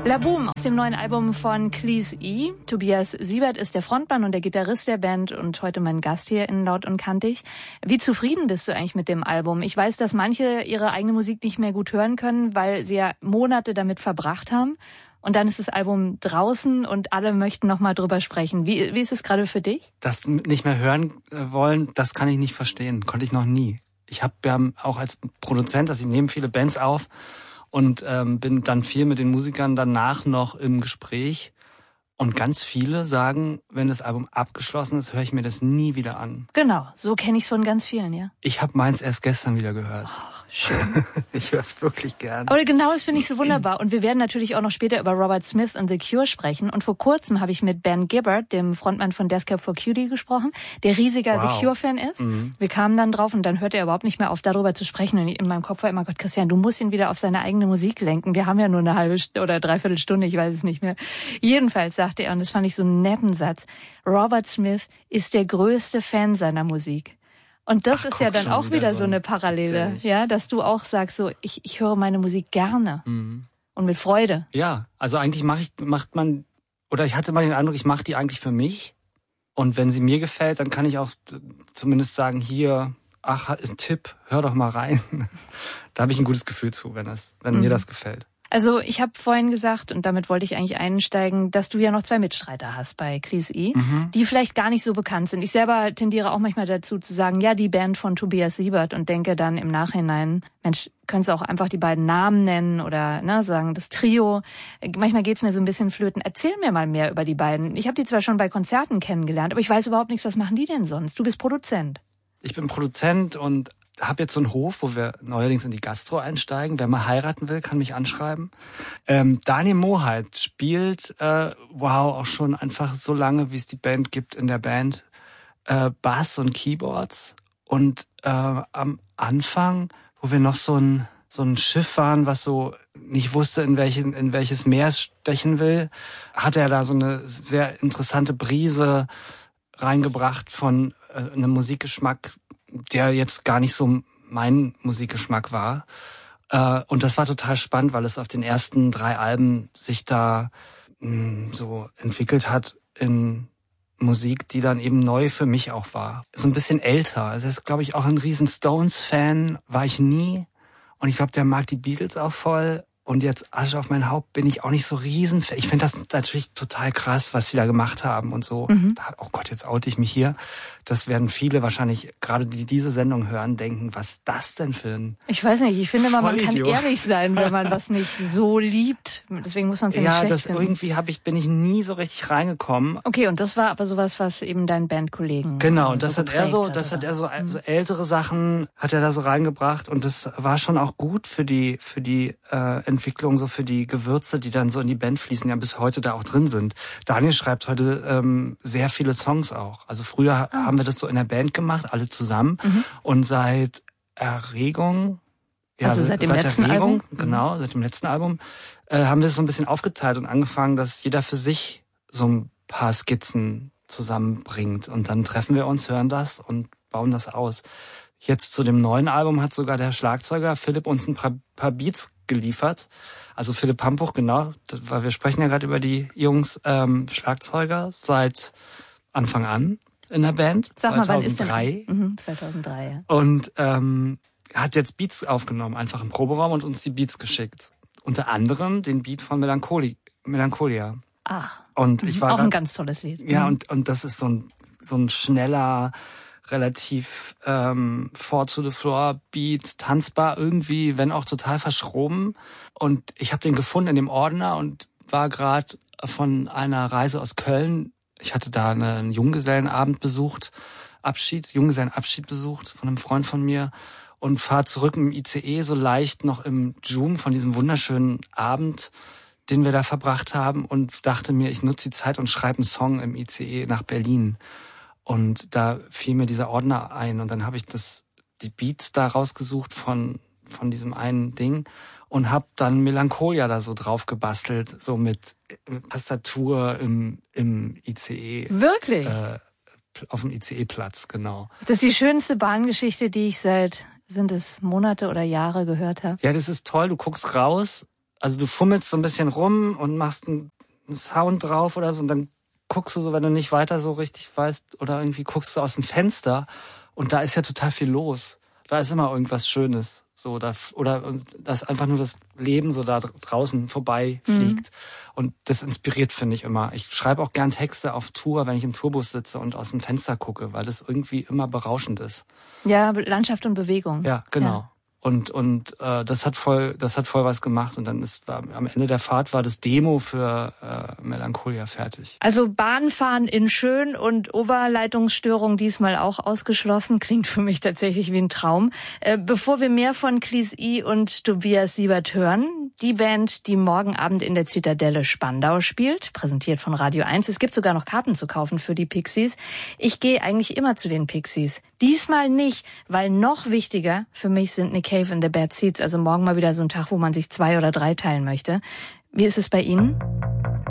La Boom aus dem neuen Album von Cleese E. Tobias Siebert ist der Frontmann und der Gitarrist der Band und heute mein Gast hier in Laut und Kantig. Wie zufrieden bist du eigentlich mit dem Album? Ich weiß, dass manche ihre eigene Musik nicht mehr gut hören können, weil sie ja Monate damit verbracht haben. Und dann ist das Album draußen und alle möchten noch mal drüber sprechen. Wie ist es gerade für dich? Das nicht mehr hören wollen, das kann ich nicht verstehen. Konnte ich noch nie. Wir haben auch als Produzent, ich nehme viele Bands auf und bin dann viel mit den Musikern danach noch im Gespräch. Und ganz viele sagen, wenn das Album abgeschlossen ist, höre ich mir das nie wieder an. Genau, so kenne ich es von ganz vielen, ja. Ich habe meins erst gestern wieder gehört. Ach, schön. Ich höre es wirklich gern. Aber genau das finde ich so wunderbar. Und wir werden natürlich auch noch später über Robert Smith und The Cure sprechen. Und vor kurzem habe ich mit Ben Gibbard, dem Frontmann von Death Cab for Cutie, gesprochen, der riesiger The Cure-Fan ist. Mhm. Wir kamen dann drauf und dann hörte er überhaupt nicht mehr auf, darüber zu sprechen. Und in meinem Kopf war immer, Gott, Christian, du musst ihn wieder auf seine eigene Musik lenken. Wir haben ja nur eine halbe oder dreiviertel Stunde, ich weiß es nicht mehr. Jedenfalls sagte er, und das fand ich so einen netten Satz, Robert Smith ist der größte Fan seiner Musik. Und das ist ja dann auch wieder so eine Parallele, ja, dass du auch sagst, so ich höre meine Musik gerne und mit Freude. Ja, also eigentlich ich hatte mal den Eindruck, ich mache die eigentlich für mich. Und wenn sie mir gefällt, dann kann ich auch zumindest sagen, hier, ist ein Tipp, hör doch mal rein. Da habe ich ein gutes Gefühl zu, wenn mir das gefällt. Also ich habe vorhin gesagt, und damit wollte ich eigentlich einsteigen, dass du ja noch 2 Mitstreiter hast bei Cleese E., die vielleicht gar nicht so bekannt sind. Ich selber tendiere auch manchmal dazu zu sagen, ja, die Band von Tobias Siebert und denke dann im Nachhinein, Mensch, könntest du auch einfach die beiden Namen nennen oder sagen, das Trio. Manchmal geht's mir so ein bisschen flöten. Erzähl mir mal mehr über die beiden. Ich habe die zwar schon bei Konzerten kennengelernt, aber ich weiß überhaupt nichts, was machen die denn sonst? Du bist Produzent. Ich bin Produzent und habe jetzt so einen Hof, wo wir neuerdings in die Gastro einsteigen. Wer mal heiraten will, kann mich anschreiben. Daniel Moheit spielt, auch schon einfach so lange, wie es die Band gibt in der Band, Bass und Keyboards. Und am Anfang, wo wir noch so ein Schiff waren, was so nicht wusste, in welches Meer es stechen will, hat er da so eine sehr interessante Brise reingebracht von einem Musikgeschmack, der jetzt gar nicht so mein Musikgeschmack war. Und das war total spannend, weil es auf den ersten 3 Alben sich da so entwickelt hat in Musik, die dann eben neu für mich auch war. So ein bisschen älter. Das ist, glaube ich, auch ein riesen Stones-Fan, war ich nie. Und ich glaube, der mag die Beatles auch voll. Und jetzt Asche auf mein Haupt bin ich auch nicht so riesen. Ich finde das natürlich total krass, was sie da gemacht haben und so. Oh Gott, jetzt oute ich mich hier. Das werden viele wahrscheinlich, gerade die diese Sendung hören, denken, was ist das denn für ein Ich weiß nicht, ich finde immer, man kann ehrlich sein, wenn man was nicht so liebt. Deswegen muss man es ja nicht schlecht finden. Irgendwie bin ich nie so richtig reingekommen. Okay, und das war aber sowas, was eben deinen Bandkollegen Genau, und das hat er so ältere Sachen hat er da so reingebracht und das war schon auch gut für die Entwicklung, so für die Gewürze, die dann so in die Band fließen, ja bis heute da auch drin sind. Daniel schreibt heute sehr viele Songs auch. Also früher haben wir das so in der Band gemacht, alle zusammen. Und seit Erregung, also seit dem letzten Album? Genau, seit dem letzten Album, haben wir es so ein bisschen aufgeteilt und angefangen, dass jeder für sich so ein paar Skizzen zusammenbringt. Und dann treffen wir uns, hören das und bauen das aus. Jetzt zu dem neuen Album hat sogar der Schlagzeuger Philipp uns ein paar Beats geliefert. Also Philipp Hampuch, genau, weil wir sprechen ja gerade über die Jungs Schlagzeuger seit Anfang an in der Band. Sag mal, 2003. Wann ist denn? 2003, ja. Und hat jetzt Beats aufgenommen, einfach im Proberaum und uns die Beats geschickt. Unter anderem den Beat von Melancholia. Ach, und ich war auch ein ganz tolles Lied. Ja, und das ist so ein schneller, relativ four to the floor Beat, tanzbar irgendwie, wenn auch total verschroben. Und ich habe den gefunden in dem Ordner und war gerade von einer Reise aus Köln. Ich hatte da einen Junggesellenabend besucht, Junggesellenabschied besucht von einem Freund von mir und fahre zurück im ICE so leicht noch im Joom von diesem wunderschönen Abend, den wir da verbracht haben und dachte mir, ich nutze die Zeit und schreibe einen Song im ICE nach Berlin. Und da fiel mir dieser Ordner ein und dann habe ich die Beats da rausgesucht von diesem einen Ding und habe dann Melancholia da so drauf gebastelt, so mit Tastatur im ICE. Wirklich? Auf dem ICE-Platz, genau. Das ist die schönste Bahngeschichte, die ich sind es Monate oder Jahre gehört habe? Ja, das ist toll. Du guckst raus also du fummelst so ein bisschen rum und machst einen Sound drauf oder so und dann guckst du so, wenn du nicht weiter so richtig weißt oder irgendwie guckst du aus dem Fenster und da ist ja total viel los. Da ist immer irgendwas Schönes. So, oder dass einfach nur das Leben so da draußen vorbei fliegt. Und das inspiriert, finde ich, immer. Ich schreibe auch gern Texte auf Tour, wenn ich im Tourbus sitze und aus dem Fenster gucke, weil das irgendwie immer berauschend ist. Ja, Landschaft und Bewegung. Ja, genau. Ja. Und das hat voll was gemacht und dann am Ende der Fahrt war das Demo für Melancholia fertig. Also Bahnfahren in schön und Oberleitungsstörung diesmal auch ausgeschlossen. Klingt für mich tatsächlich wie ein Traum. Bevor wir mehr von Cleese E und Tobias Siebert hören, die Band, die morgen Abend in der Zitadelle Spandau spielt, präsentiert von Radio 1. Es gibt sogar noch Karten zu kaufen für die Pixies. Ich gehe eigentlich immer zu den Pixies. Diesmal nicht, weil noch wichtiger für mich sind Nick Cave and the Bad Seeds. Also morgen mal wieder so ein Tag, wo man sich 2 oder 3 teilen möchte. Wie ist es bei Ihnen?